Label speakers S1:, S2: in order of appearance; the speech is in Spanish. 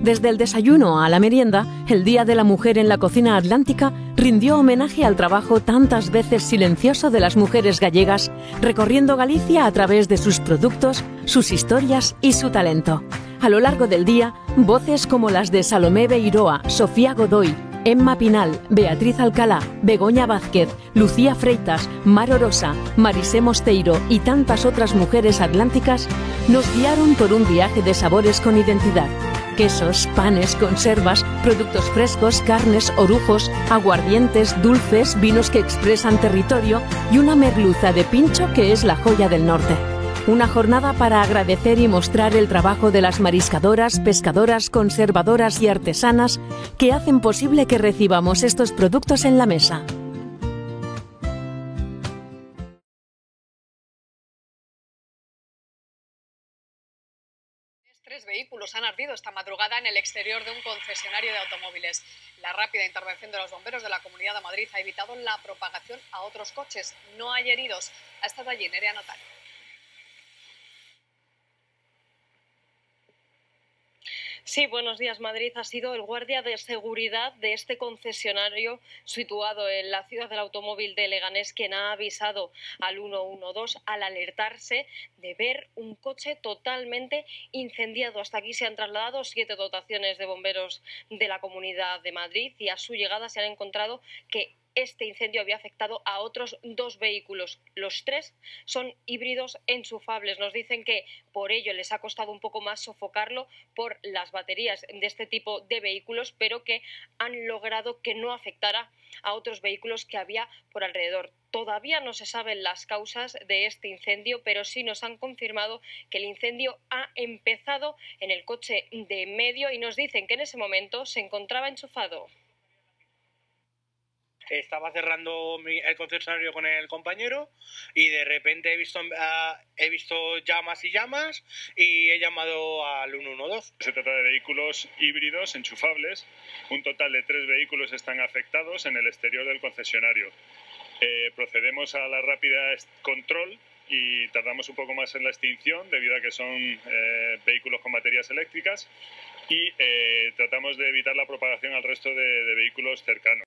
S1: Desde el desayuno a la merienda, el Día de la Mujer en la Cocina Atlántica rindió homenaje al trabajo tantas veces silencioso de las mujeres gallegas, recorriendo Galicia a través de sus productos, sus historias y su talento. A lo largo del día, voces como las de Salomé Beiroa, Sofía Godoy, Emma Pinal, Beatriz Alcalá, Begoña Vázquez, Lucía Freitas, Mar Orosa, Marisé Mosteiro y tantas otras mujeres atlánticas nos guiaron por un viaje de sabores con identidad. Quesos, panes, conservas, productos frescos, carnes, orujos, aguardientes, dulces, vinos que expresan territorio y una merluza de pincho que es la joya del norte. Una jornada para agradecer y mostrar el trabajo de las mariscadoras, pescadoras, conservadoras y artesanas que hacen posible que recibamos estos productos en la mesa.
S2: Tres vehículos han ardido esta madrugada en el exterior de un concesionario de automóviles. La rápida intervención de los bomberos de la Comunidad de Madrid ha evitado la propagación a otros coches. No hay heridos. Ha estado allí Nerea Natalia.
S3: Sí, buenos días. Madrid ha sido el guardia de seguridad de este concesionario situado en la ciudad del automóvil de Leganés quien ha avisado al 112 al alertarse de ver un coche totalmente incendiado. Hasta aquí se han trasladado 7 dotaciones de bomberos de la Comunidad de Madrid y a su llegada se han encontrado que este incendio había afectado a otros 2 vehículos. Los 3 son híbridos enchufables. Nos dicen que por ello les ha costado un poco más sofocarlo por las baterías de este tipo de vehículos, pero que han logrado que no afectara a otros vehículos que había por alrededor. Todavía no se saben las causas de este incendio, pero sí nos han confirmado que el incendio ha empezado en el coche de en medio y nos dicen que en ese momento se encontraba enchufado.
S4: Estaba cerrando el concesionario con el compañero y de repente he visto llamas y llamas y he llamado al 112.
S5: Se trata de vehículos híbridos enchufables. Un total de 3 vehículos están afectados en el exterior del concesionario. Procedemos a la rápida control y tardamos un poco más en la extinción debido a que son vehículos con baterías eléctricas y tratamos de evitar la propagación al resto de vehículos cercanos.